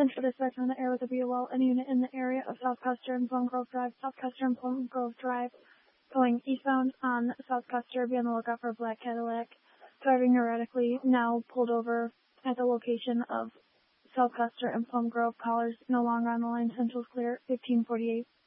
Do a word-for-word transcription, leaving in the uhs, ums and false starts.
Central Dispatch on the air with a B O L, and unit in the area of South Custer and Plum Grove Drive. South Custer and Plum Grove Drive going eastbound on South Custer. Be on the lookout for a black Cadillac driving erratically, now pulled over at the location of South Custer and Plum Grove. Callers no longer on the line. Central's clear, fifteen forty-eight.